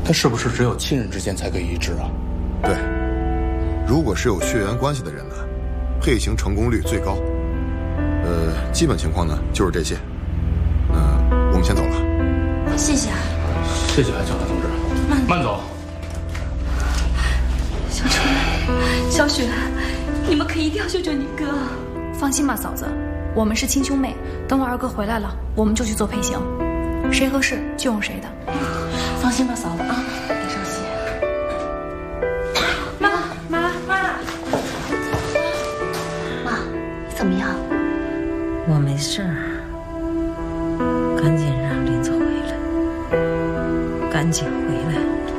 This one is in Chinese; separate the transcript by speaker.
Speaker 1: 他是不是只有亲人之间才可以移植啊？
Speaker 2: 对，如果是有血缘关系的人呢，配型成功率最高。基本情况呢就是这些。我们先走了。
Speaker 3: 谢谢啊。
Speaker 1: 谢谢警察同志。慢走。
Speaker 3: 小春、小雪，你们可一定要救救你哥。
Speaker 4: 放心吧，嫂子，我们是亲兄妹。等我二哥回来了，我们就去做配型，谁合适就用谁的。
Speaker 3: 放心吧，嫂子啊，别伤心。妈，你怎么样？
Speaker 5: 我没事儿。